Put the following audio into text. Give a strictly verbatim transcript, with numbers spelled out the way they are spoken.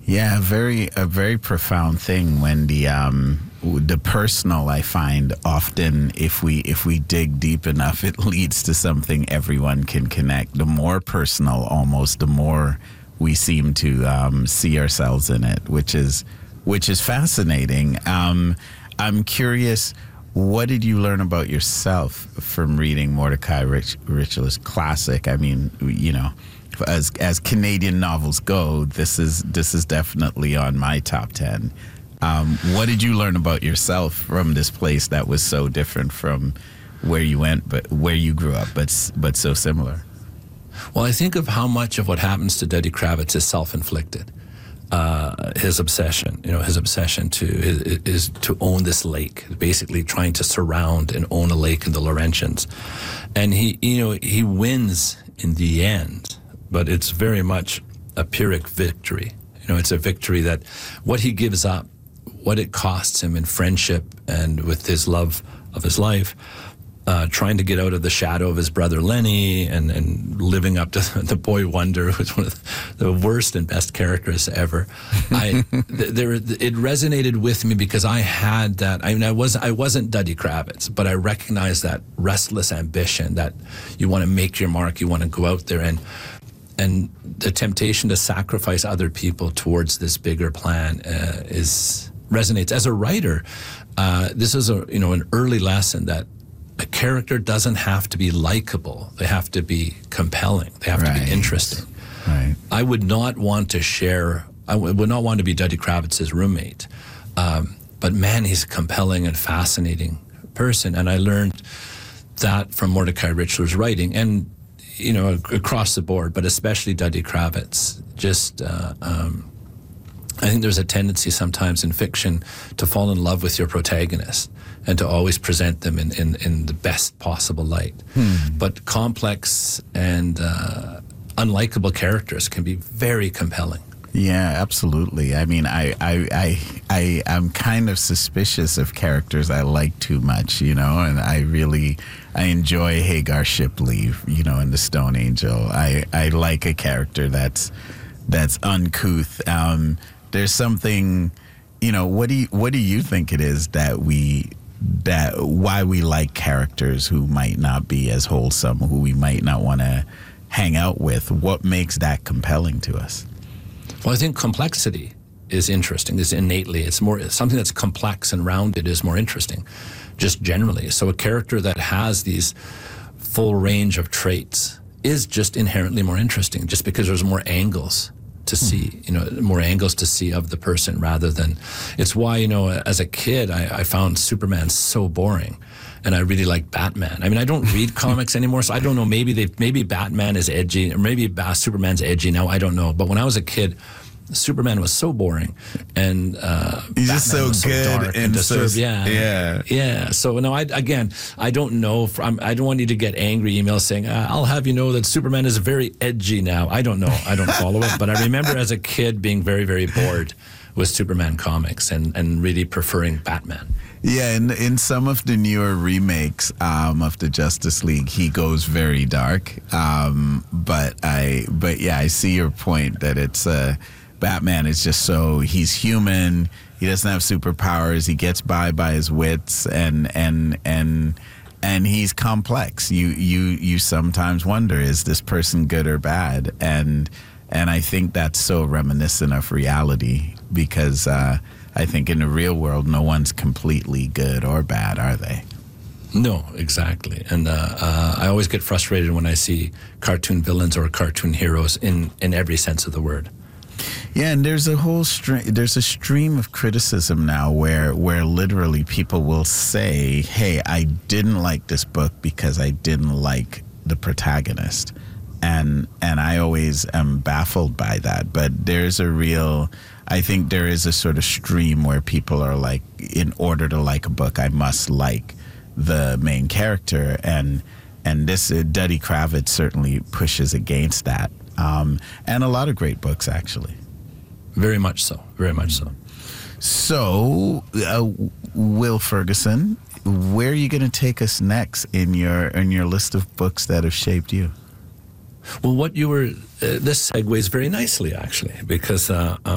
Yeah, very a very profound thing when the um, the personal, I find often if we if we dig deep enough, it leads to something everyone can connect. The more personal, almost, the more we seem to um, see ourselves in it, which is which is fascinating. Um, I'm curious, what did you learn about yourself from reading Mordecai Rich, Richler's classic? I mean, you know, as as Canadian novels go, this is this is definitely on my top ten. Um, what did you learn about yourself from this place that was so different from where you went, but where you grew up, but but so similar? Well, I think of how much of what happens to Duddy Kravitz is self-inflicted. Uh, his obsession, you know, his obsession to is, is to own this lake, basically trying to surround and own a lake in the Laurentians, and he, you know, he wins in the end, but it's very much a Pyrrhic victory. You know, it's a victory that what he gives up, what it costs him in friendship and with his love of his life, uh, trying to get out of the shadow of his brother Lenny and, and living up to the boy wonder, who's one of the worst and best characters ever. I, th- there, it resonated with me because I had that. I mean, I was I wasn't Duddy Kravitz, but I recognized that restless ambition that you want to make your mark, you want to go out there and. And the temptation to sacrifice other people towards this bigger plan uh, is resonates. As a writer, uh, this is a you know an early lesson that a character doesn't have to be likable. They have to be compelling. They have Right. to be interesting. Right. I would not want to share. I w- would not want to be Duddy Kravitz's roommate. Um, but man, he's a compelling and fascinating person, and I learned that from Mordecai Richler's writing and. You know, across the board, but especially Duddy Kravitz. Just, uh, um, I think there's a tendency sometimes in fiction to fall in love with your protagonist and to always present them in, in, in the best possible light. Hmm. But complex and uh, unlikable characters can be very compelling. Yeah, absolutely. I mean, I, I, I, I, I'm kind of suspicious of characters I like too much, you know, and I really, I enjoy Hagar Shipley, you know, in The Stone Angel. I, I like a character that's, that's uncouth. Um, there's something, you know, what do you, what do you think it is that we, that why we like characters who might not be as wholesome, who we might not want to hang out with? What makes that compelling to us? Well, I think complexity is interesting. It's innately, it's more something that's complex and rounded is more interesting, just generally. So a character that has these full range of traits is just inherently more interesting, just because there's more angles to see, you know, more angles to see of the person rather than. It's why, you know, as a kid, I, I found Superman so boring. And I really like Batman. I mean, I don't read comics anymore, so I don't know. Maybe they, maybe Batman is edgy, or maybe Superman's edgy now. I don't know. But when I was a kid, Superman was so boring, and uh, he's Batman just so was so good dark and, and disturbed. so, yeah, yeah, yeah. So no, I again, I don't know. If, I'm, I don't want you to get angry emails saying, uh, "I'll have you know that Superman is very edgy now." I don't know. I don't follow it, but I remember as a kid being very, very bored with Superman comics and and really preferring Batman. Yeah, in in some of the newer remakes um, of the Justice League, he goes very dark. Um, but I, but yeah, I see your point that it's uh, Batman is just so he's human. He doesn't have superpowers. He gets by by his wits, and and and and he's complex. You you you sometimes wonder, is this person good or bad? And and I think that's so reminiscent of reality because. Uh, I think in the real world, no one's completely good or bad, are they? No, exactly. And uh, uh, I always get frustrated when I see cartoon villains or cartoon heroes in, in every sense of the word. Yeah, and there's a whole stream. There's a stream of criticism now where where literally people will say, "Hey, I didn't like this book because I didn't like the protagonist," and and I always am baffled by that. But there's a real. I think there is a sort of stream where people are like, in order to like a book, I must like the main character, and and this uh, Duddy Kravitz certainly pushes against that, um, and a lot of great books actually. Very much so. Very much so. So, uh, Will Ferguson, where are you going to take us next in your in your list of books that have shaped you? Well, what you were, uh, this segues very nicely, actually, because uh,